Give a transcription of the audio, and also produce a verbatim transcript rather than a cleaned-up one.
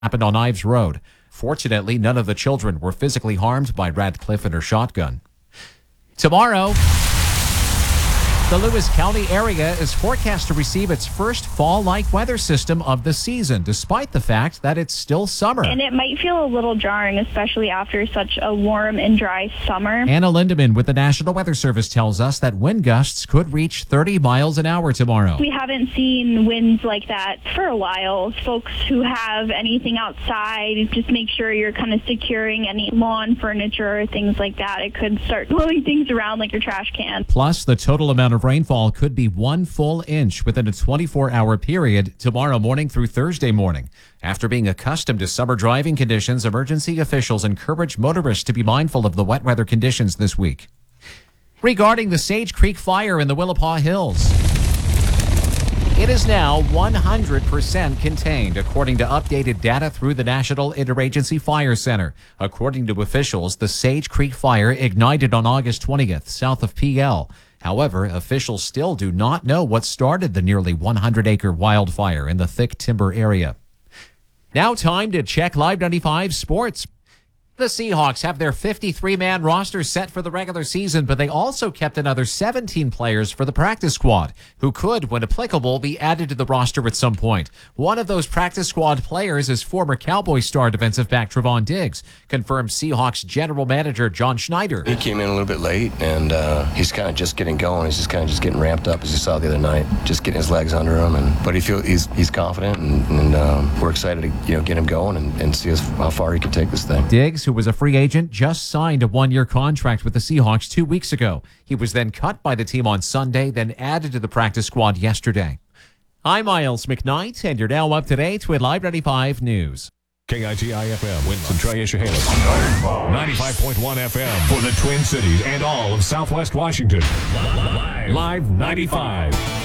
happened on Ives Road. Fortunately, none of the children were physically harmed by Radcliffe and her shotgun. Tomorrow, the Lewis County area is forecast to receive its first fall-like weather system of the season, despite the fact that it's still summer. And it might feel a little jarring, especially after such a warm and dry summer. Anna Lindeman with the National Weather Service tells us that wind gusts could reach thirty miles an hour tomorrow. We haven't seen winds like that for a while. Folks who have anything outside, just make sure you're kind of securing any lawn furniture or things like that. It could start blowing things around like your trash can. Plus, the total amount of rainfall could be one full inch within a twenty-four hour period tomorrow morning through Thursday morning. After being accustomed to summer driving conditions, emergency officials encourage motorists to be mindful of the wet weather conditions this week. Regarding the Sage Creek fire in the Willapa Hills, it is now one hundred percent contained, according to updated data through the National Interagency Fire Center. According to officials, the Sage Creek fire ignited on August twentieth, south of P L. However, officials still do not know what started the nearly one hundred acre wildfire in the thick timber area. Now time to check Live ninety-five Sports. The Seahawks have their fifty-three man roster set for the regular season, but they also kept another seventeen players for the practice squad, who could, when applicable, be added to the roster at some point. One of those practice squad players is former Cowboy star defensive back Trevon Diggs, confirmed Seahawks general manager John Schneider. He came in a little bit late, and uh, he's kind of just getting going. He's just kind of just getting ramped up, as you saw the other night, just getting his legs under him. And but he feel he's he's confident, and, and um, we're excited to you know get him going and, and see us, how far he can take this thing. Diggs, who was a free agent, just signed a one-year contract with the Seahawks two weeks ago. He was then cut by the team on Sunday, then added to the practice squad yesterday. I'm Miles McKnight, and you're now up to date with Live ninety-five News. K I T I F M, Winston Chehalis. ninety-five point one F M for the Twin Cities and all of Southwest Washington. Live ninety-five.